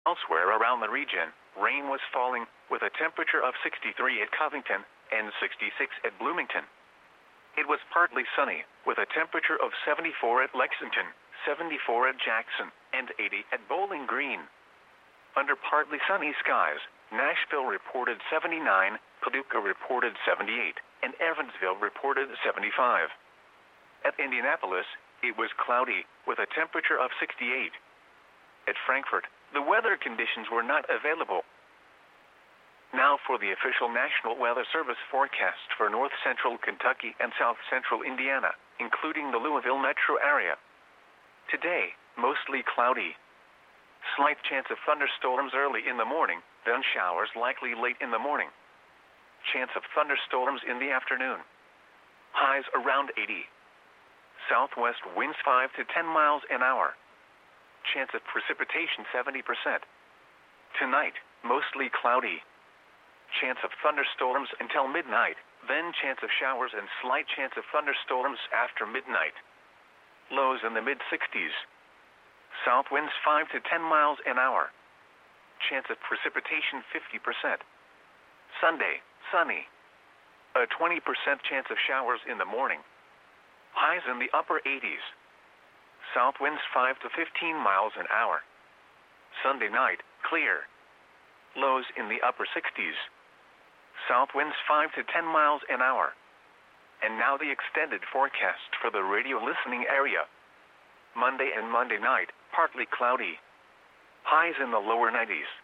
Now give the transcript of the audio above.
Elsewhere around the region, rain was falling with a temperature of 63 at Covington and 66 at Bloomington. It was partly sunny with a temperature of 74 at Lexington, 74 at Jackson, and 80 at Bowling Green. Under partly sunny skies, Nashville reported 79, Paducah reported 78, and Evansville reported 75. At Indianapolis, it was cloudy with a temperature of 68. At Frankfort, the weather conditions were not available. Now for the official National Weather Service forecast for north central Kentucky and south central Indiana, including the Louisville metro area. Today, mostly cloudy. Slight chance of thunderstorms early in the morning, then showers likely late in the morning. Chance of thunderstorms in the afternoon. Highs around 80. Southwest winds 5 to 10 miles an hour. Chance of precipitation 70%. Tonight, mostly cloudy. Chance of thunderstorms until midnight, then chance of showers and slight chance of thunderstorms after midnight. Lows in the mid-60s. South winds 5 to 10 miles an hour. Chance of precipitation 50%. Sunday, sunny. A 20% chance of showers in the morning. Highs in the upper 80s. South winds 5 to 15 miles an hour. Sunday night, clear. Lows in the upper 60s. South winds 5 to 10 miles an hour. And now the extended forecast for the radio listening area. Monday and Monday night, partly cloudy. Highs in the lower 90s.